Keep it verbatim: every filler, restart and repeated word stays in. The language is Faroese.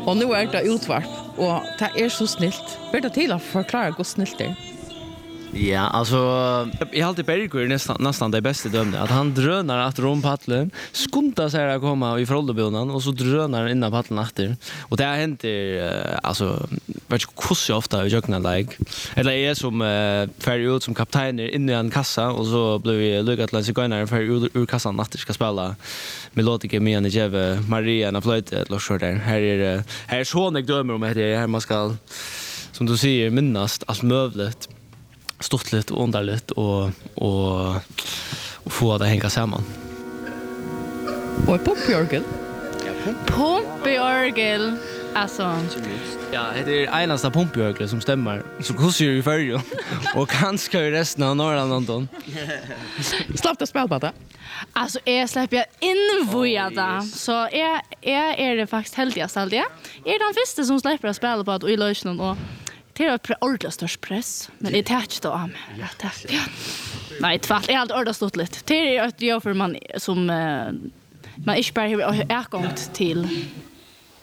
Och nu är det utvarp och det är så snilt. Ber det till att förklara hur snilt det är? Ja, alltså jag har alltid Berger nästan nästan det bästa dömde att han drönar att rom paddlen, skuntar sig att komma i förhållbonan och så drönar innan paddlen efter. Och det har hänt uh, alltså vet inte hur så ofta i jökna like. Eller är som uh, färd ut som kapten in i en kassa och så blev vi lyckat att läsa färd ur, ur kassan natten ska spela melodiker med en Jeve Maria na flöjt eller så där. Här är här är så jag dömer om det här man ska som du säger minnast allt möjligt. Stortligt och underligt och och och få det hänga samman. Och pompjorgel. Ja, pompjorgel. Alltså ja, det är enaste pompjorgel som stämmer. Så kostar ju färg och kanske i resten av norra London. Slapp det spel på det. Alltså jag släpper jag invojada. Så är är är det faktiskt heldigast allt det. Är den första som släpper att spela på att i lösningen och det är ordentligt störst press, men det är tätt då av mig. Ja. Nej, tvärtom. Det är allt ordentligt stort lite. Det är ett jobb för man som uh, man inte bara har ägångt till